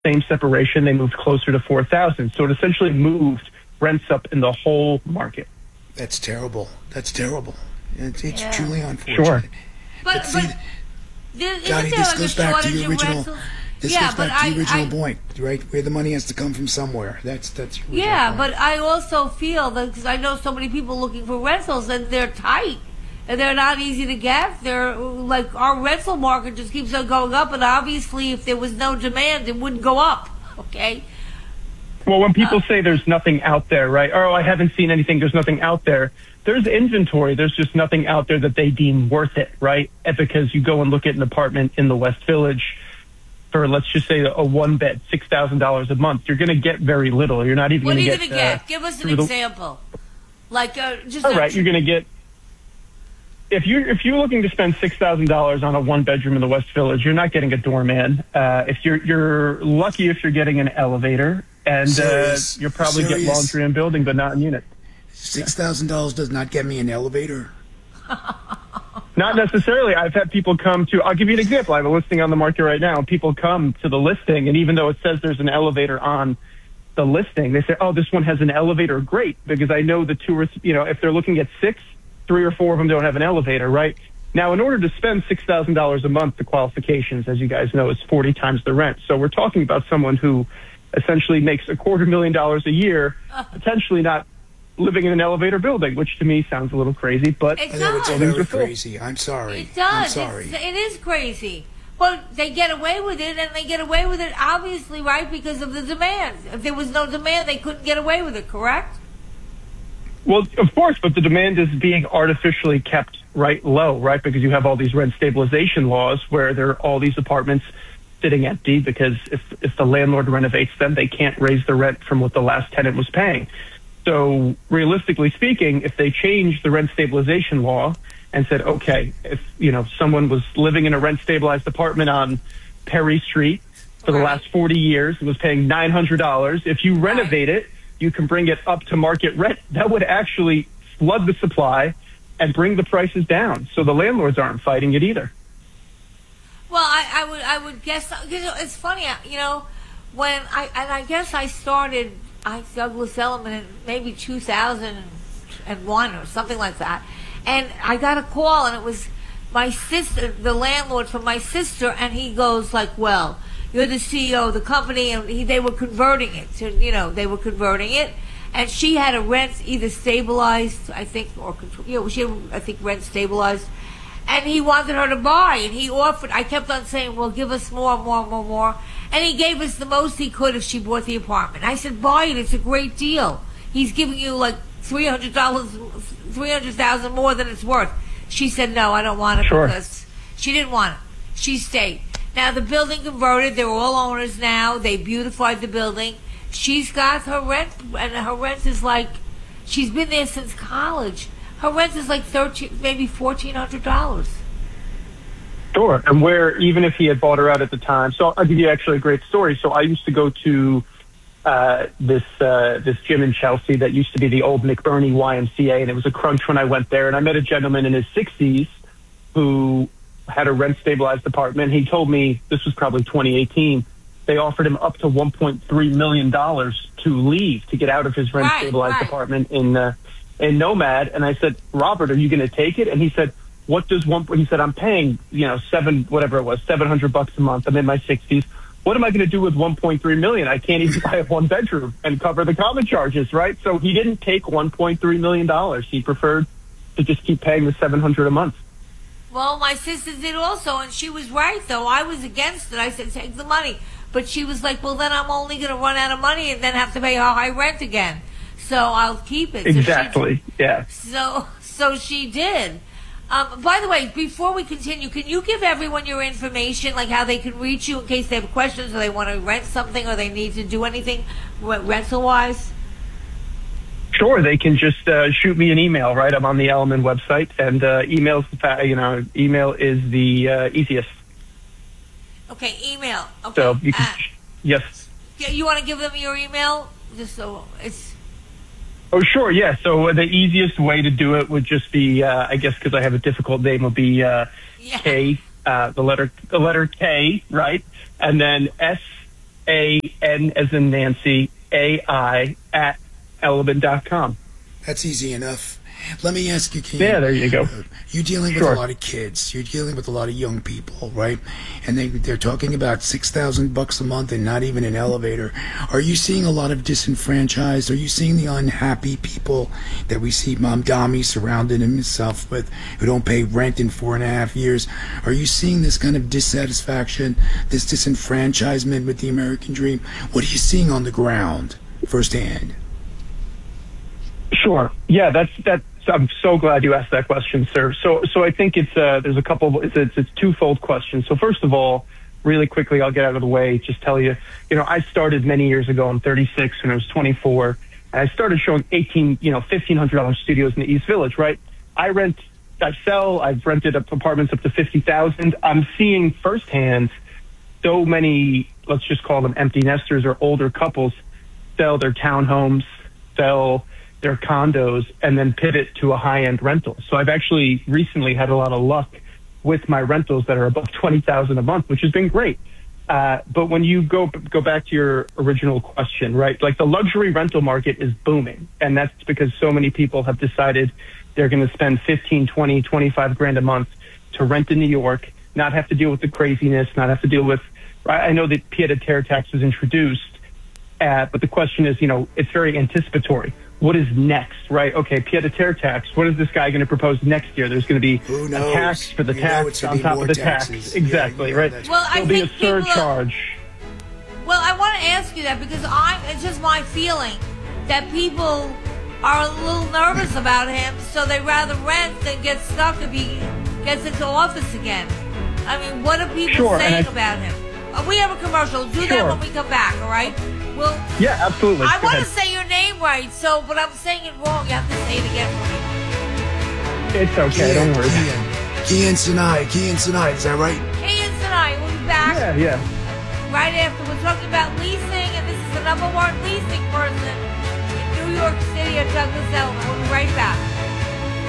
same separation, they moved closer to 4,000. So it essentially moved rents up in the whole market. That's terrible. That's terrible. It's truly unfortunate. Sure. But Johnny, this goes back to the original. This goes back to the original point, right? Where the money has to come from somewhere. That's yeah. But I also feel that because I know so many people looking for rentals and they're tight and they're not easy to get. They're like our rental market just keeps on going up, and obviously, if there was no demand, it wouldn't go up. Okay. Well, when people say there's nothing out there, right? Oh, I haven't seen anything. There's nothing out there. There's inventory. There's just nothing out there that they deem worth it, right? And because you go and look at an apartment in the West Village for, let's just say, a one-bed, $6,000 a month, you're going to get very little. You're not even going to get... What are you going to get? Give us an example. Like, just... All right, you're going to get... If you're looking to spend $6,000 on a one-bedroom in the West Village, you're not getting a doorman. If you're lucky if you're getting an elevator, and you'll probably get laundry and building, but not a unit. $6,000 does not get me an elevator? Not necessarily. I've had people come to, I'll give you an example. I have a listing on the market right now. People come to the listing, and even though it says there's an elevator on the listing, they say, oh, this one has an elevator. Great, because I know the tourists, if they're looking at 6, 3 or 4 of them don't have an elevator, right? Now, in order to spend $6,000 a month, the qualifications, as you guys know, is 40 times the rent. So we're talking about someone who essentially makes $250,000 a year, potentially not living in an elevator building, which to me sounds a little crazy, but it does. It's very crazy. I'm sorry. It does. I'm sorry. It is crazy. But they get away with it, and they get away with it, obviously, right, because of the demand. If there was no demand, they couldn't get away with it, correct? Well, of course, but the demand is being artificially kept right low, right, because you have all these rent stabilization laws where there are all these apartments sitting empty because if the landlord renovates them, they can't raise the rent from what the last tenant was paying. So realistically speaking, if they changed the rent stabilization law and said, okay, if someone was living in a rent stabilized apartment on Perry Street for the last 40 years and was paying $900, if you renovate it, you can bring it up to market rent. That would actually flood the supply and bring the prices down. So the landlords aren't fighting it either. Well, I would guess, it's funny, when I guess I started Douglas Elliman in maybe 2001 or something like that. And I got a call, and it was my sister, the landlord from my sister, and he goes like, well, you're the CEO of the company, and they were converting it to, they were converting it. And she had a rent either stabilized, I think, or, she had, I think, rent stabilized. And he wanted her to buy, and he offered, I kept on saying, well, give us more. And he gave us the most he could if she bought the apartment. I said, buy it, it's a great deal. He's giving you like $300,000 more than it's worth. She said, no, I don't want it because she didn't want it. She stayed. Now the building converted, they're all owners now, they beautified the building. She's got her rent, and her rent is like, she's been there since college. Her rent is like maybe $1,400. Sure, and where even if he had bought her out at the time, so I'll give you actually a great story. So I used to go to this gym in Chelsea that used to be the old McBurney YMCA, and it was a crunch when I went there. And I met a gentleman in his 60s who had a rent-stabilized apartment. He told me, this was probably 2018, they offered him up to $1.3 million to leave, to get out of his rent-stabilized apartment in Nomad. And I said, Robert, are you going to take it? And he said, he said, I'm paying, $700 a month. I'm in my 60s. What am I going to do with $1.3 million? I can't even buy a one bedroom and cover the common charges, right? So he didn't take $1.3 million. He preferred to just keep paying the $700 a month. Well, my sister did also, and she was right, though. I was against it. I said, take the money. But she was like, well, then I'm only going to run out of money and then have to pay high rent again. So I'll keep it. Exactly, yeah. So she did. By the way, before we continue, can you give everyone your information, like how they can reach you in case they have questions or they want to rent something or they need to do anything rental-wise? Sure, they can just shoot me an email, right? I'm on the Elliman website, and email is the easiest. Okay, email. Okay. So you can, yes. You want to give them your email? Just so it's... Oh, sure, yeah. So the easiest way to do it would just be, I guess because I have a difficult name, would be K, the letter K, right? And then A-N as in Nancy, A-I at element.com. That's easy enough. Let me ask you, Ken. Yeah, there you go. You're dealing with a lot of kids. You're dealing with a lot of young people, right? And they're talking about $6,000 a month and not even an elevator. Are you seeing a lot of disenfranchised? Are you seeing the unhappy people that we see Mamdani surrounding himself with who don't pay rent in 4.5 years? Are you seeing this kind of dissatisfaction, this disenfranchisement with the American dream? What are you seeing on the ground firsthand? Sure. Yeah, that's. I'm so glad you asked that question, sir. So I think it's there's a couple. It's a twofold question. So first of all, really quickly, I'll get out of the way. Just tell you, I started many years ago. I'm 36, and I was 24, and I started showing $1,500 studios in the East Village. Right. I've rented apartments up to $50,000. I'm seeing firsthand so many, let's just call them empty nesters or older couples, sell their townhomes, sell their condos, and then pivot to a high-end rental. So I've actually recently had a lot of luck with my rentals that are above $20,000 a month, which has been great. But when you go back to your original question, right? Like the luxury rental market is booming, and that's because so many people have decided they're going to spend 15, 20, 25 grand a month to rent in New York, not have to deal with the craziness, not have to deal with. I know that pied-à-terre tax was introduced, but the question is, it's very anticipatory. What is next, right? Okay, pied-à-terre tax. What is this guy going to propose next year? There's going to be a tax for the tax on top of the tax. Exactly, right? Well, There'll be a surcharge. Well, I want to ask you that because it's just my feeling that people are a little nervous about him, so they rather rent than get stuck if he gets into office again. I mean, what are people saying about him? We have a commercial. Do that when we come back, all right? Well, yeah, absolutely. I want to say your name right, but I'm saying it wrong. You have to say it again for me. It's okay. Don't worry. Kian Sinai, is that right? Kian Sinai, we'll be back. Yeah. Right after. We're talking about leasing, and this is the #1 leasing person in New York City at Douglas Elliman. We'll be right back.